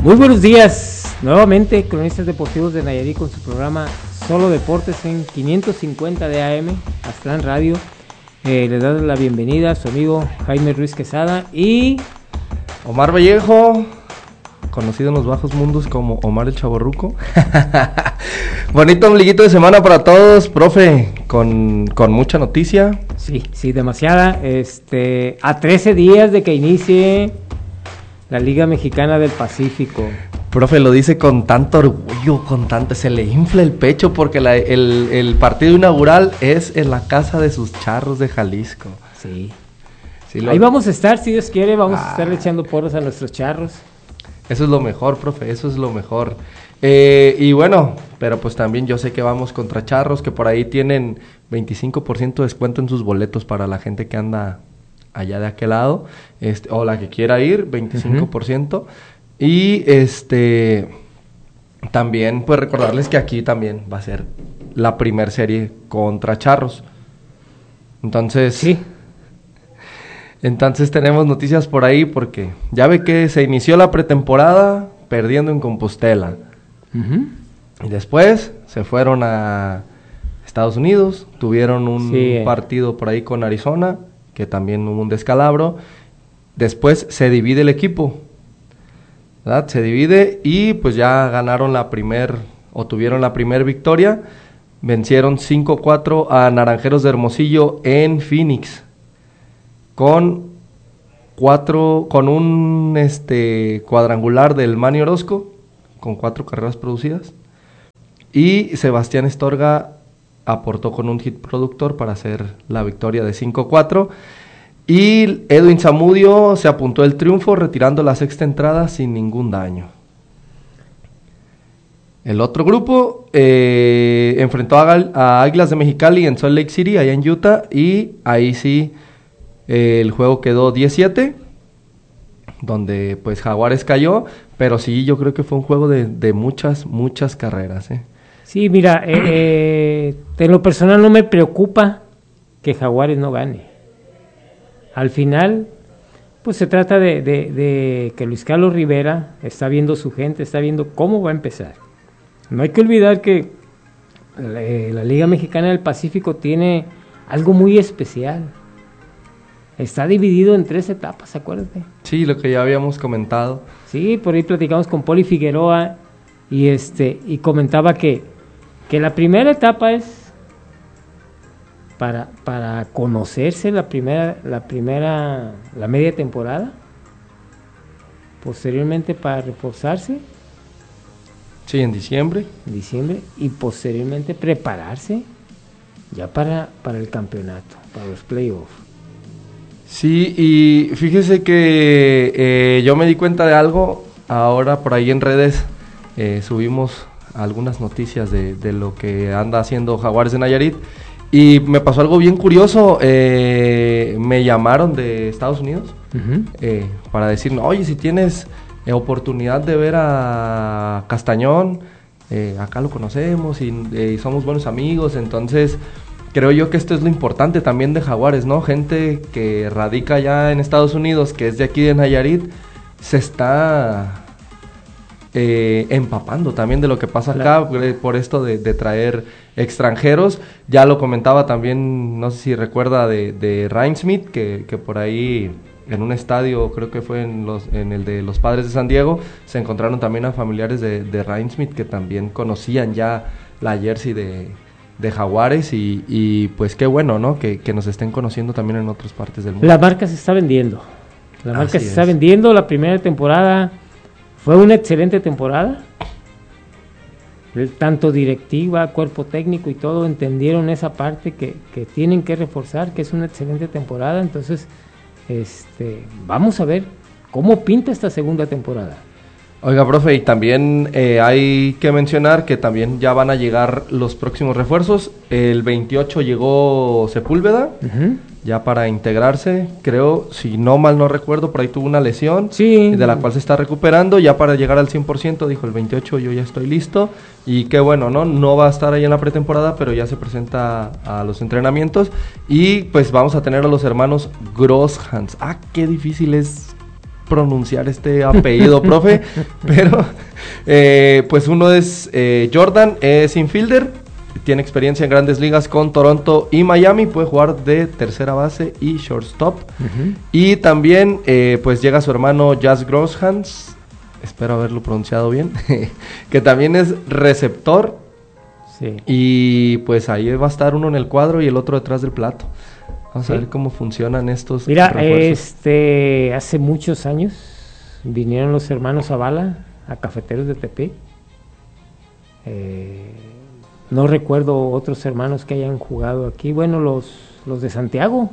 Muy buenos días, nuevamente cronistas deportivos de Nayarit con su programa Solo Deportes en 550 de AM, Aztlán Radio. Les da la bienvenida a su amigo Jaime Ruiz Quesada y Omar Vallejo, conocido en los bajos mundos como Omar el Chavorruco. Bonito ombliguito de semana para todos, profe, con mucha noticia. Sí, demasiada. A 13 días de que inicie la Liga Mexicana del Pacífico. Profe, lo dice con tanto orgullo, se le infla el pecho porque el partido inaugural es en la casa de sus Charros de Jalisco. Sí. Ahí vamos a estar, si Dios quiere, vamos a estar echando porros a nuestros Charros. Eso es lo mejor, profe, eso es lo mejor. Y bueno, pero pues también yo sé que vamos contra Charros, que por ahí tienen 25% de descuento en sus boletos para la gente que anda allá de aquel lado, o la que quiera ir, 25%. Uh-huh. Y también pues recordarles que aquí también va a ser la primer serie contra Charros. Entonces, sí. Entonces tenemos noticias por ahí porque ya ve que se inició la pretemporada perdiendo en Compostela. Uh-huh. Y después se fueron a Estados Unidos, tuvieron un partido por ahí con Arizona, que también hubo un descalabro. Después se divide el equipo, ¿verdad? Se divide y pues ya ganaron tuvieron la primer victoria. Vencieron 5-4 a Naranjeros de Hermosillo en Phoenix. Con un cuadrangular del Manny Orozco, con 4 carreras producidas. Y Sebastián Estorga aportó con un hit productor para hacer la victoria de 5-4. Y Edwin Zamudio se apuntó el triunfo, retirando la sexta entrada sin ningún daño. El otro grupo enfrentó a Águilas de Mexicali en Salt Lake City, allá en Utah, y ahí sí el juego quedó 10-7, donde pues Jaguares cayó, pero sí, yo creo que fue un juego de muchas carreras. Sí, mira, en lo personal no me preocupa que Jaguares no gane. Al final, pues se trata de que Luis Carlos Rivera está viendo su gente, está viendo cómo va a empezar. No hay que olvidar que la Liga Mexicana del Pacífico tiene algo muy especial. Está dividido en 3 etapas, acuérdate. Sí, lo que ya habíamos comentado. Sí, por ahí platicamos con Poli Figueroa y comentaba que la primera etapa es para conocerse la media temporada, posteriormente para reforzarse. Sí, en diciembre, y posteriormente prepararse ya para el campeonato, para los playoffs. Sí, y fíjese que yo me di cuenta de algo, ahora por ahí en redes subimos algunas noticias de lo que anda haciendo Jaguares de Nayarit, y me pasó algo bien curioso. Me llamaron de Estados Unidos uh-huh. Para decirme, oye, si tienes oportunidad de ver a Castañón, acá lo conocemos y somos buenos amigos. Entonces creo yo que esto es lo importante también de Jaguares, ¿no? Gente que radica ya en Estados Unidos, que es de aquí de Nayarit, se está empapando también de lo que pasa acá, por esto de traer extranjeros. Ya lo comentaba también, no sé si recuerda, de Ryan Smith, que por ahí en un estadio, creo que fue en el de los Padres de San Diego, se encontraron también a familiares de Ryan Smith que también conocían ya la jersey de Jaguares, y pues qué bueno, ¿no? Que nos estén conociendo también en otras partes del mundo. La marca se está vendiendo. La primera temporada fue una excelente temporada. Tanto directiva, cuerpo técnico y todo entendieron esa parte que tienen que reforzar, que es una excelente temporada. Entonces, vamos a ver cómo pinta esta segunda temporada. Oiga, profe, y también hay que mencionar que también ya van a llegar los próximos refuerzos. El 28 llegó Sepúlveda, uh-huh. ya para integrarse, creo, si no mal no recuerdo, por ahí tuvo una lesión, sí, de la cual se está recuperando, ya para llegar al 100%, dijo el 28 yo ya estoy listo, y qué bueno, no va a estar ahí en la pretemporada, pero ya se presenta a los entrenamientos, y pues vamos a tener a los hermanos Grosshans. Qué difícil es pronunciar este apellido, profe, pero pues uno es Jordan, es infielder, tiene experiencia en grandes ligas con Toronto y Miami, puede jugar de tercera base y shortstop. Y también pues llega su hermano Jazz Grosshans, espero haberlo pronunciado bien, que también es receptor. Sí. Y pues ahí va a estar uno en el cuadro y el otro detrás del plato. Vamos a ver cómo funcionan estos refuerzos. Hace muchos años vinieron los hermanos Zavala a Cafeteros de Tepic. No recuerdo otros hermanos que hayan jugado aquí. Bueno, los de Santiago,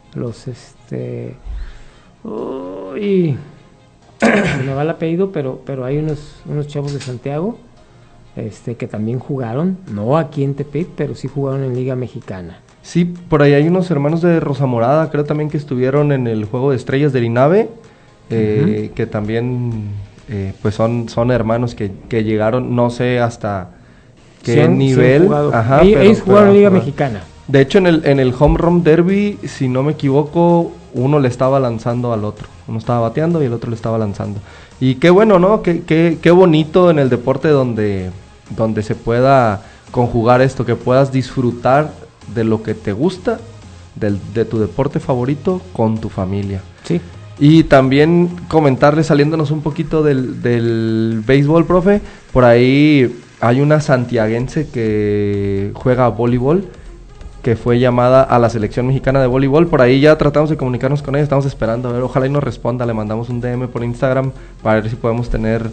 me va el apellido, pero hay unos chavos de Santiago que también jugaron, no aquí en Tepic, pero sí jugaron en Liga Mexicana. Sí, por ahí hay unos hermanos de Rosa Morada, creo también que estuvieron en el Juego de Estrellas del INAVE, que también pues son hermanos que llegaron, no sé hasta qué nivel. Ellos jugaron en Liga Mexicana. De hecho, en el Home Run Derby, si no me equivoco, uno le estaba lanzando al otro. Uno estaba bateando y el otro le estaba lanzando. Y qué bueno, ¿no? Qué bonito en el deporte donde se pueda conjugar esto, que puedas disfrutar de lo que te gusta, de tu deporte favorito, con tu familia. Sí. Y también comentarles, saliéndonos un poquito del béisbol, profe, por ahí hay una santiaguense que juega voleibol, que fue llamada a la selección mexicana de voleibol. Por ahí ya tratamos de comunicarnos con ella, estamos esperando, a ver, ojalá y nos responda, le mandamos un DM por Instagram para ver si podemos tener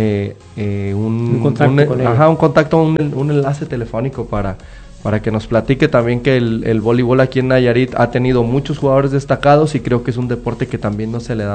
un contacto, un enlace telefónico para que nos platique también que el voleibol aquí en Nayarit ha tenido muchos jugadores destacados y creo que es un deporte que también no se le da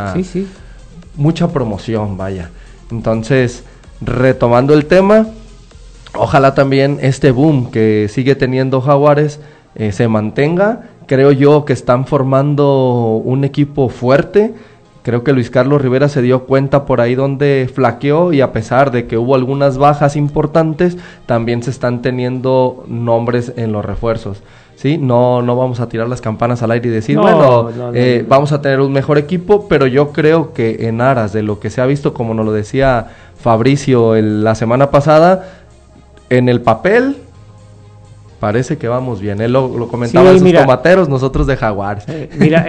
mucha promoción, vaya. Entonces, retomando el tema, ojalá también este boom que sigue teniendo Jaguares se mantenga. Creo yo que están formando un equipo fuerte. Creo que Luis Carlos Rivera se dio cuenta por ahí donde flaqueó y a pesar de que hubo algunas bajas importantes, también se están teniendo nombres en los refuerzos. ¿Sí? No vamos a tirar las campanas al aire y decir, vamos a tener un mejor equipo, pero yo creo que en aras de lo que se ha visto, como nos lo decía Fabricio la semana pasada, en el papel parece que vamos bien. Él lo comentaba en sus tomateros, nosotros de Jaguares. Mira,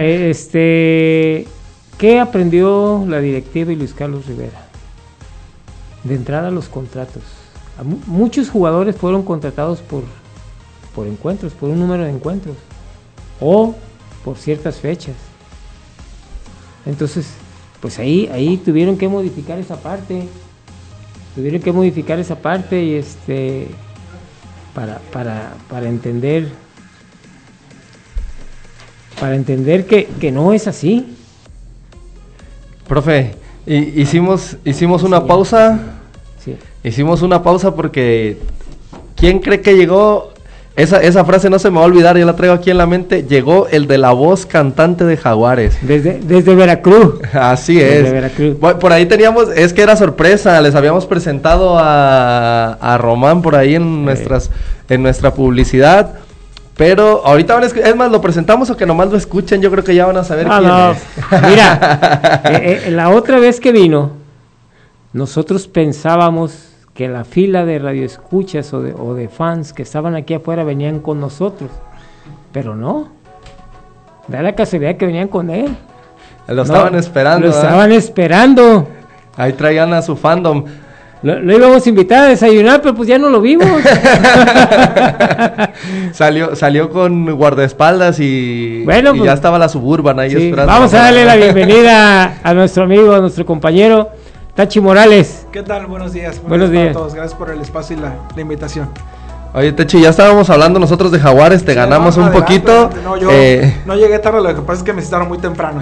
¿qué aprendió la directiva y Luis Carlos Rivera? De entrada, los contratos. Muchos jugadores fueron contratados por encuentros, por un número de encuentros o por ciertas fechas. Entonces, pues ahí tuvieron que modificar esa parte. Y para entender que no es así. Profe, hicimos una pausa. Sí. Hicimos una pausa porque ¿quién cree que llegó? Esa frase no se me va a olvidar, yo la traigo aquí en la mente. Llegó el de la voz cantante de Jaguares. Desde Veracruz. Así es. Desde Veracruz. Por ahí teníamos, es que era sorpresa, les habíamos presentado a Román por ahí en nuestra publicidad. Pero ahorita van a es más, ¿lo presentamos o que nomás lo escuchen? Yo creo que ya van a saber quién es. Mira, la otra vez que vino, nosotros pensábamos que la fila de radioescuchas o de fans que estaban aquí afuera venían con nosotros, pero no, da la casualidad que venían con él. Lo estaban esperando. Ahí traían a su fandom. Lo íbamos a invitar a desayunar, pero pues ya no lo vimos. Salió con guardaespaldas y ya estaba la Suburban ahí esperando. Vamos a darle la bienvenida a nuestro amigo, a nuestro compañero Tachi Morales. ¿Qué tal? Buenos días. Buenos días a todos. Gracias por el espacio y la invitación. Oye, Techi, ya estábamos hablando nosotros de Jaguares, te ganamos un poquito. No, yo no llegué tarde, lo que pasa es que me citaron muy temprano.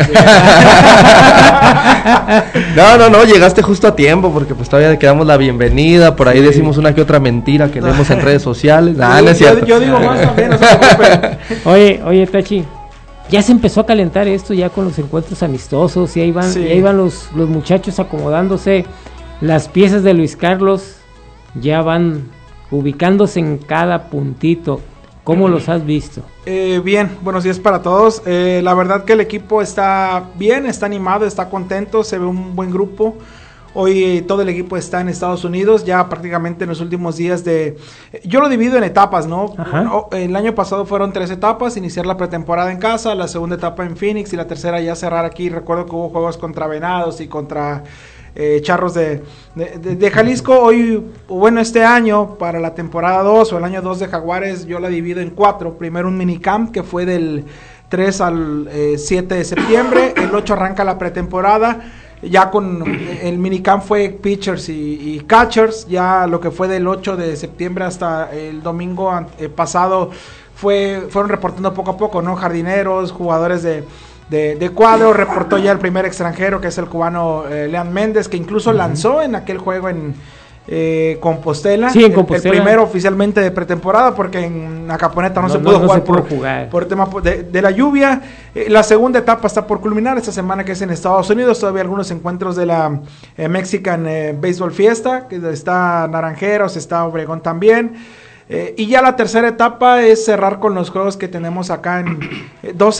No, llegaste justo a tiempo, porque pues todavía le damos la bienvenida, por ahí decimos una que otra mentira que leemos en redes sociales. No es cierto. Yo digo más también, no se preocupen. Oye, Tachi, ya se empezó a calentar esto ya con los encuentros amistosos, y ahí van los muchachos acomodándose, las piezas de Luis Carlos ya van ubicándose en cada puntito. ¿Cómo los has visto? Bien, buenos días para todos. La verdad que el equipo está bien, está animado, está contento, se ve un buen grupo. Hoy todo el equipo está en Estados Unidos, ya prácticamente en los últimos días de... Yo lo divido en etapas, ¿no? El año pasado fueron 3 etapas, iniciar la pretemporada en casa, la segunda etapa en Phoenix y la tercera ya cerrar aquí. Recuerdo que hubo juegos contra Venados y contra Charros de Jalisco. Hoy, bueno, este año, para la temporada 2 o el año 2 de Jaguares, yo la divido en 4. Primero un minicamp que fue del 3 al 7 de septiembre, el 8 arranca la pretemporada. Ya con el minicamp fue pitchers y catchers, ya lo que fue del 8 de septiembre hasta el domingo pasado fueron reportando poco a poco, ¿no? Jardineros, jugadores de cuadro, reportó ya el primer extranjero que es el cubano Lean Méndez, que incluso lanzó en aquel juego en Compostela, sí, en Compostela. El primero oficialmente de pretemporada, porque en Acaponeta no se pudo jugar por tema de la lluvia. La segunda etapa está por culminar esta semana, que es en Estados Unidos. Todavía algunos encuentros de la Mexican Baseball Fiesta, que está Naranjeros, está Obregón también. Y ya la tercera etapa es cerrar con los juegos que tenemos acá, dos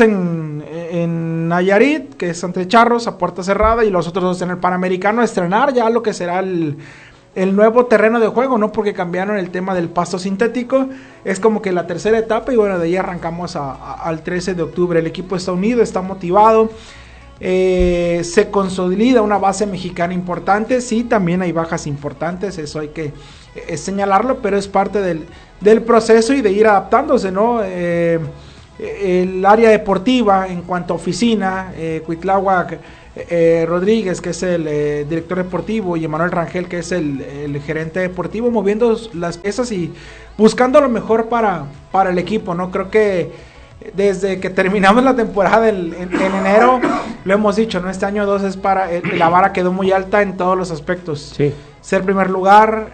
en Nayarit, que es ante Charros a puerta cerrada, y los otros 2 en el Panamericano, estrenar ya lo que será el nuevo terreno de juego, ¿no? Porque cambiaron el tema del pasto sintético. Es como que la tercera etapa, y bueno, de ahí arrancamos al 13 de octubre. El equipo está unido, está motivado. Se consolida una base mexicana importante. Sí, también hay bajas importantes, eso hay que señalarlo, pero es parte del proceso y de ir adaptándose, ¿no? El área deportiva, en cuanto a oficina, Cuitláhuac Rodríguez, que es el director deportivo, y Emanuel Rangel, que es el gerente deportivo, moviendo las piezas y buscando lo mejor para el equipo, ¿no? Creo que desde que terminamos la temporada en enero, lo hemos dicho, ¿no? Este año 2 es la vara quedó muy alta en todos los aspectos. Sí. Ser primer lugar,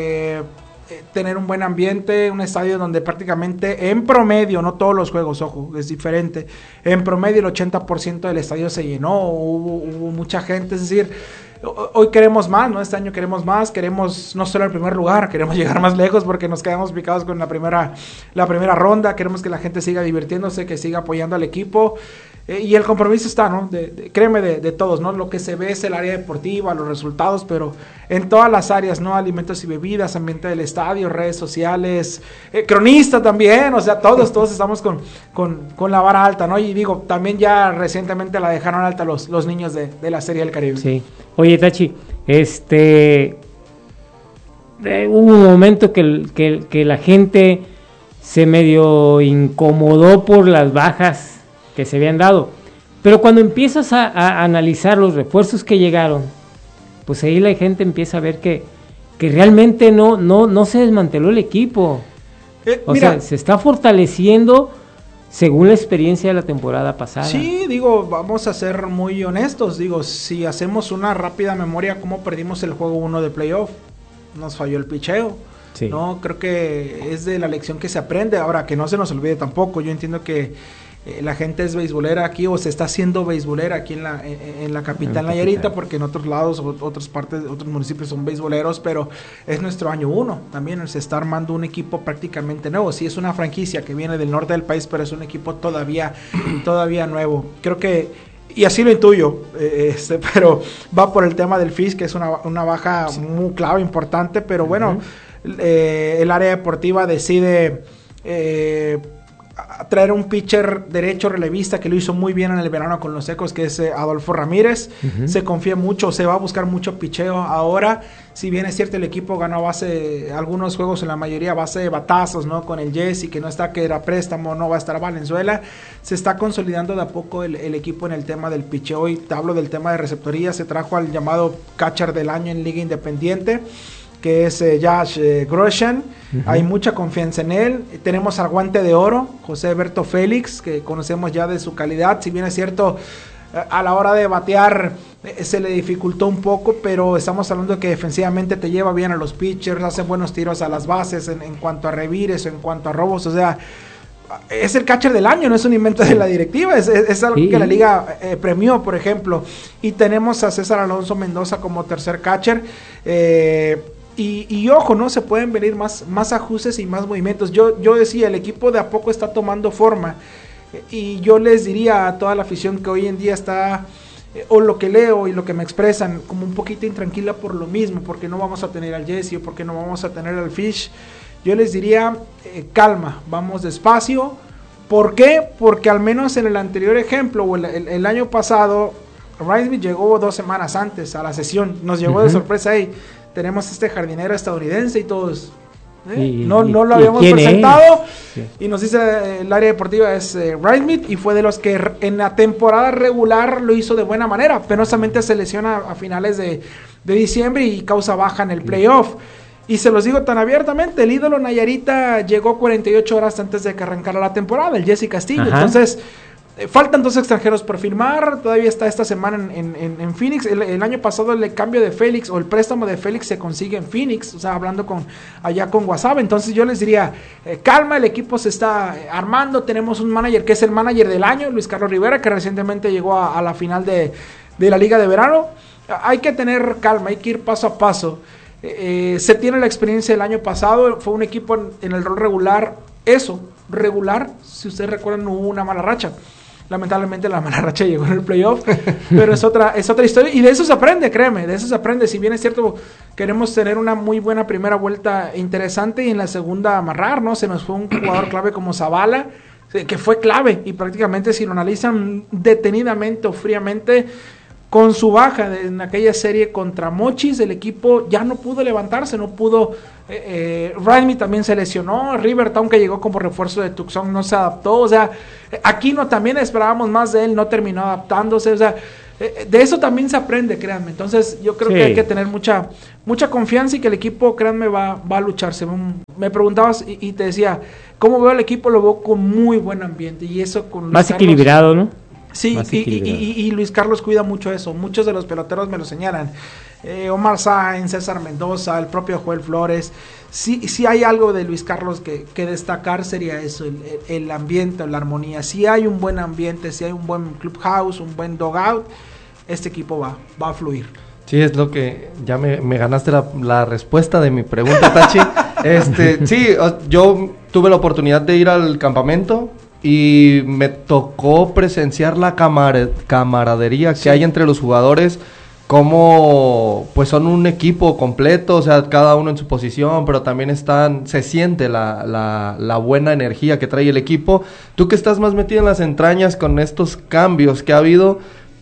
tener un buen ambiente, un estadio donde prácticamente en promedio, no todos los juegos, ojo, es diferente, en promedio el 80% del estadio se llenó, hubo mucha gente, es decir, hoy queremos más, ¿no? Este año queremos más, queremos no solo el primer lugar, queremos llegar más lejos porque nos quedamos picados con la primera ronda, queremos que la gente siga divirtiéndose, que siga apoyando al equipo. Y el compromiso está, ¿no? Créeme, de todos, ¿no? Lo que se ve es el área deportiva, los resultados, pero en todas las áreas, ¿no? Alimentos y bebidas, ambiente del estadio, redes sociales, cronista también, o sea, todos estamos con la vara alta, ¿no? Y digo, también ya recientemente la dejaron alta los niños de la Serie del Caribe. Sí. Oye, Tachi, hubo un momento que la gente se medio incomodó por las bajas que se habían dado, pero cuando empiezas a analizar los refuerzos que llegaron, pues ahí la gente empieza a ver que realmente no se desmanteló el equipo. Sea, se está fortaleciendo según la experiencia de la temporada pasada. Sí, digo, vamos a ser muy honestos, digo, si hacemos una rápida memoria, ¿cómo perdimos el juego 1 de playoff? Nos falló el picheo. Sí. No, creo que es de la lección que se aprende. Ahora, que no se nos olvide tampoco, yo entiendo que la gente es beisbolera aquí, o se está haciendo beisbolera aquí en la capital Nayarita, porque en otros lados, otras partes, otros municipios son beisboleros, pero es nuestro año 1, también se está armando un equipo prácticamente nuevo. Sí, es una franquicia que viene del norte del país, pero es un equipo todavía nuevo. Creo que, y así lo intuyo, pero va por el tema del FIS, que es una baja muy clave, importante, pero bueno, el área deportiva decide traer un pitcher derecho relevista que lo hizo muy bien en el verano con los Ecos, que es Adolfo Ramírez. Se confía mucho, se va a buscar mucho picheo ahora. Si bien es cierto, el equipo ganó a base, algunos juegos en la mayoría a base de batazos, ¿no? Con el Jesse, que no está, que era préstamo, no va a estar Valenzuela. Se está consolidando de a poco el equipo en el tema del picheo. Hoy te hablo del tema de receptoría. Se trajo al llamado catcher del año en Liga Independiente, que es Josh Grosjean. Hay mucha confianza en él. Tenemos al guante de oro, José Berto Félix, que conocemos ya de su calidad. Si bien es cierto, a la hora de batear se le dificultó un poco, pero estamos hablando de que defensivamente te lleva bien a los pitchers, hace buenos tiros a las bases en cuanto a revires o en cuanto a robos. O sea, es el catcher del año, no es un invento de la directiva, es algo que la liga premió, por ejemplo. Y tenemos a César Alonso Mendoza como tercer catcher. Y ojo, ¿no? Se pueden venir más ajustes y más movimientos. Yo decía, el equipo de a poco está tomando forma. Y yo les diría a toda la afición que hoy en día está, o lo que leo y lo que me expresan, como un poquito intranquila por lo mismo, porque no vamos a tener al Jesse o porque no vamos a tener al Fish. Yo les diría, calma, vamos despacio. ¿Por qué? Porque al menos en el anterior ejemplo, o el año pasado, Ryan Smith llegó 2 semanas antes a la sesión. Nos llegó de sorpresa ahí. Tenemos este jardinero estadounidense y todos. No lo habíamos presentado. Sí. Y nos dice el área deportiva es Ryan Smith, y fue de los que en la temporada regular lo hizo de buena manera. Penosamente se lesiona a finales de diciembre y causa baja en el playoff. Y se los digo tan abiertamente, el ídolo Nayarita llegó 48 horas antes de que arrancara la temporada, el Jesse Castillo. Ajá. Entonces, faltan 2 extranjeros por firmar, todavía está esta semana en Phoenix. El año pasado el cambio de Félix, o el préstamo de Félix se consigue en Phoenix, o sea, hablando allá con WhatsApp. Entonces yo les diría, calma, el equipo se está armando, tenemos un manager que es el manager del año, Luis Carlos Rivera, que recientemente llegó a la final de la Liga de Verano. Hay que tener calma, hay que ir paso a paso. Se tiene la experiencia del año pasado, fue un equipo en el rol regular, si ustedes recuerdan, no hubo una mala racha. Lamentablemente la mala racha llegó en el playoff, pero es otra historia, y de eso se aprende, créeme, de eso se aprende. Si bien es cierto, queremos tener una muy buena primera vuelta interesante y en la segunda amarrar, ¿no? Se nos fue un jugador clave como Zavala, que fue clave, y prácticamente si lo analizan detenidamente o fríamente, con su baja en aquella serie contra Mochis, el equipo ya no pudo levantarse, no pudo. Raimi también se lesionó, Rivertown, que llegó como refuerzo de Tucson, no se adaptó. O sea, Aquino también esperábamos más de él, no terminó adaptándose. O sea, de eso también se aprende, créanme. Entonces yo creo que hay que tener mucha confianza, y que el equipo, créanme, va a lucharse. Me preguntabas y te decía, ¿cómo veo el equipo? Lo veo con muy buen ambiente, y eso con más equilibrado, ¿no? Sí, y Luis Carlos cuida mucho eso. Muchos de los peloteros me lo señalan. Omar Sainz, César Mendoza, el propio Joel Flores. Sí hay algo de Luis Carlos que destacar, sería eso, el ambiente, la armonía. Si hay un buen ambiente, si hay un buen clubhouse, un buen dugout, este equipo va a fluir. Sí, es lo que ya me ganaste la respuesta de mi pregunta, Tachi. Sí, yo tuve la oportunidad de ir al campamento y me tocó presenciar la camaradería que hay entre los jugadores, como pues son un equipo completo, o sea, cada uno en su posición, pero también se siente la buena energía que trae el equipo. Tú que estás más metido en las entrañas con estos cambios que ha habido,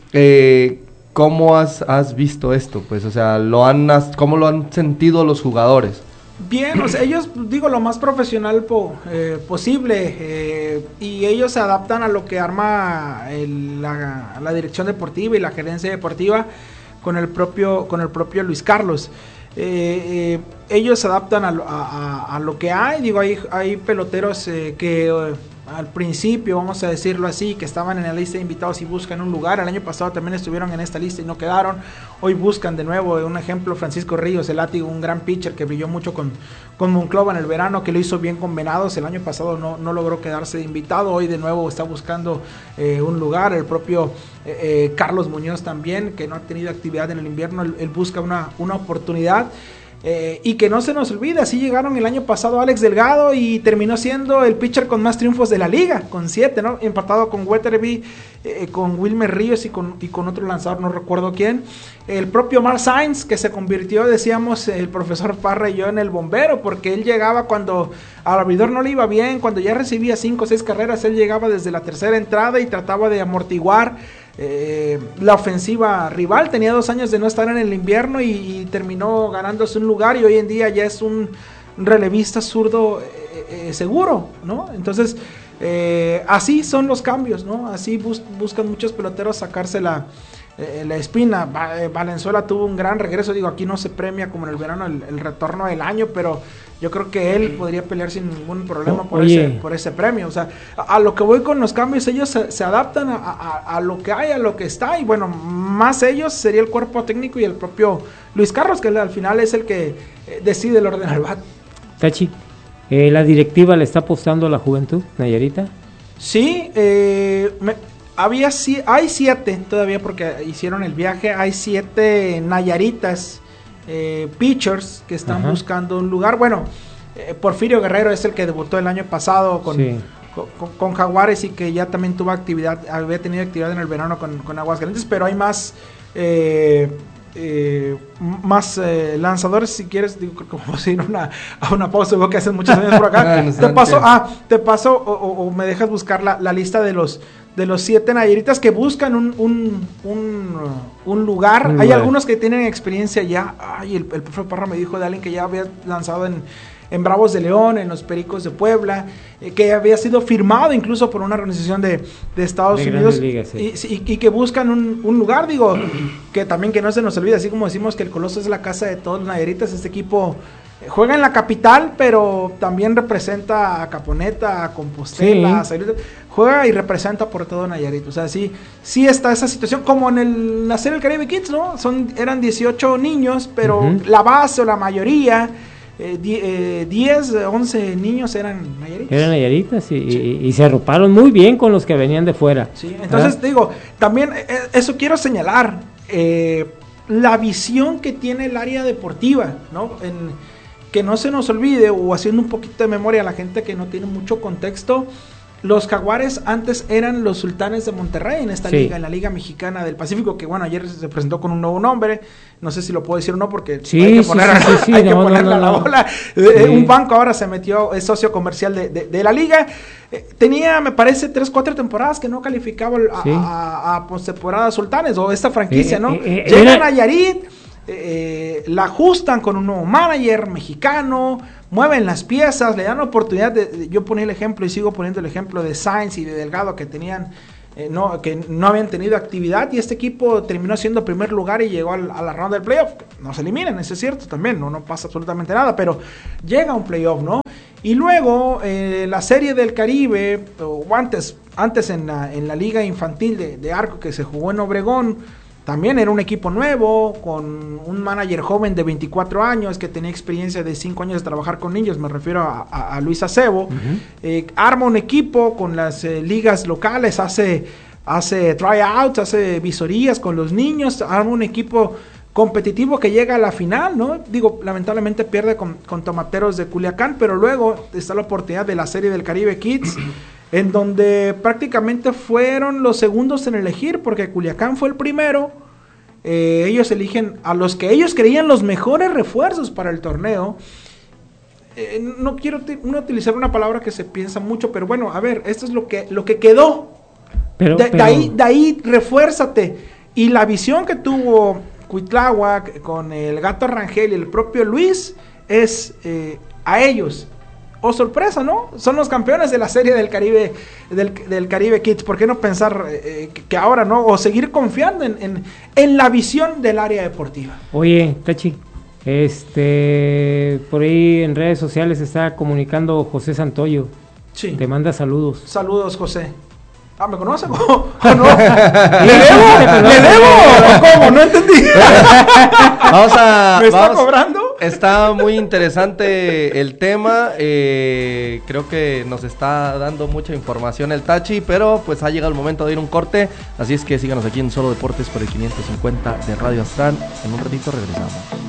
¿cómo has visto esto? Pues, o sea, ¿cómo lo han sentido los jugadores? Bien, o sea, ellos, digo, lo más profesional posible, y ellos se adaptan a lo que arma la dirección deportiva y la gerencia deportiva con el propio Luis Carlos. Ellos se adaptan a lo que hay. Digo, hay peloteros que al principio, vamos a decirlo así, que estaban en la lista de invitados y buscan un lugar. El año pasado también estuvieron en esta lista y no quedaron. Hoy buscan de nuevo. Un ejemplo, Francisco Ríos, el látigo, un gran pitcher que brilló mucho con Monclova en el verano, que lo hizo bien con Venados. El año pasado no logró quedarse de invitado. Hoy de nuevo está buscando un lugar. El propio Carlos Muñoz también, que no ha tenido actividad en el invierno, él busca una oportunidad. Y que no se nos olvide, así llegaron el año pasado Alex Delgado y terminó siendo el pitcher con más triunfos de la liga, con 7, ¿no? Empatado con Weatherby, con Wilmer Ríos y con otro lanzador, no recuerdo quién. El propio Omar Sainz, que se convirtió, decíamos el profesor Parra y yo, en el bombero, porque él llegaba cuando al abridor no le iba bien, cuando ya recibía 5 o 6 carreras, él llegaba desde la tercera entrada y trataba de amortiguar la ofensiva rival. Tenía 2 años de no estar en el invierno y terminó ganándose un lugar, y hoy en día ya es un relevista zurdo seguro, ¿no? Entonces así son los cambios, ¿no? Así buscan muchos peloteros sacarse la espina. Valenzuela tuvo un gran regreso. Digo, aquí no se premia como en el verano el retorno del año, pero yo creo que él podría pelear sin ningún problema por ese premio. O sea, a lo que voy con los cambios, ellos se adaptan a lo que hay, a lo que está, y bueno, más ellos sería el cuerpo técnico y el propio Luis Carlos, que al final es el que decide el orden al bat. Tachi, ¿la directiva le está apostando a la juventud, Nayarita? Sí, hay 7 todavía, porque hicieron el viaje. Hay 7 Nayaritas pitchers que están buscando un lugar. Bueno, Porfirio Guerrero es el que debutó el año pasado con Jaguares y que ya también tuvo había tenido actividad en el verano con Aguascalientes, pero hay más lanzadores. Si quieres, digo, como vamos a ir a una pausa, veo que hacen muchos años por acá. Te paso o me dejas buscar la lista de los 7 Nayaritas que buscan un lugar. Hay algunos que tienen experiencia ya. El profe Parra me dijo de alguien que ya había lanzado en Bravos de León, en los Pericos de Puebla, que había sido firmado incluso por una organización de Estados Unidos, ligas, y que buscan un lugar. Digo, que también que no se nos olvide, así como decimos que el Coloso es la casa de todos los Nayaritas, este equipo juega en la capital, pero también representa a Caponeta, a Compostela, juega y representa por todo Nayarit. O sea, sí está esa situación, como en la serie del Caribe Kids, ¿no? Eran 18 niños, pero la base o la mayoría, 10, 11 niños eran Nayaritas. Eran Nayaritas y se arroparon muy bien con los que venían de fuera. Sí, entonces digo, también eso quiero señalar, la visión que tiene el área deportiva, ¿no? Que no se nos olvide, o haciendo un poquito de memoria a la gente que no tiene mucho contexto, los Jaguares antes eran los Sultanes de Monterrey en esta liga, en la Liga Mexicana del Pacífico, que bueno, ayer se presentó con un nuevo nombre, no sé si lo puedo decir o no, porque hay que ponerle la bola. Un banco ahora se metió, es socio comercial de la liga. Tenía, me parece, 3-4 temporadas que no calificaba a postemporada Sultanes, o esta franquicia, ¿no? Llegan a Nayarit, la ajustan con un nuevo manager mexicano, mueven las piezas, le dan oportunidad yo ponía el ejemplo y sigo poniendo el ejemplo de Sainz y de Delgado, que tenían que no habían tenido actividad, y este equipo terminó siendo primer lugar y llegó a la ronda del playoff. No se eliminan, eso es cierto también, no pasa absolutamente nada, pero llega a un playoff, ¿no? Y luego la Serie del Caribe, o antes en la liga infantil de arco que se jugó en Obregón, también era un equipo nuevo, con un manager joven de 24 años, que tenía experiencia de 5 años de trabajar con niños, me refiero a Luis Acebo. Arma un equipo con las ligas locales, hace tryouts, hace visorías con los niños, arma un equipo competitivo que llega a la final, ¿no? Digo, lamentablemente pierde con Tomateros de Culiacán, pero luego está la oportunidad de la Serie del Caribe Kids, en donde prácticamente fueron los segundos en elegir, porque Culiacán fue el primero. Ellos eligen a los que ellos creían los mejores refuerzos para el torneo. No quiero utilizar una palabra que se piensa mucho, pero bueno, a ver, esto es lo que quedó. De ahí refuérzate. Y la visión que tuvo Cuitláhuac con el Gato Rangel y el propio Luis es a ellos. Oh, sorpresa, ¿no? Son los campeones de la Serie del Caribe, del Caribe Kids. ¿Por qué no pensar que ahora, no? O seguir confiando en la visión del área deportiva. Oye, Tachi, por ahí en redes sociales está comunicando José Santoyo. Sí. Te manda saludos. Saludos, José. ¿Me conoce? ¿O no? ¿Le debo? ¿Cómo? No entendí. ¿Me está cobrando? Está muy interesante el tema. Creo que nos está dando mucha información el Tachi, pero pues ha llegado el momento de ir a un corte. Así es que síganos aquí en Solo Deportes por el 550 de Radio Astral. En un ratito regresamos.